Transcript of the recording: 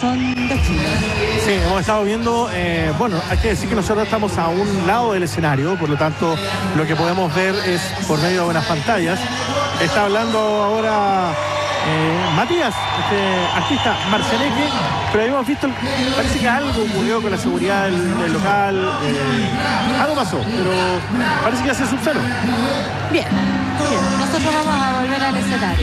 son de Chile. Sí, hemos estado viendo, bueno, hay que decir que nosotros estamos a un lado del escenario, por lo tanto lo que podemos ver es por medio de unas pantallas. Está hablando ahora Matías, este artista marcianeque, pero habíamos visto, parece que algo ocurrió con la seguridad del local, algo pasó, pero parece que ya se subsanó. Bien, nosotros vamos a volver al escenario.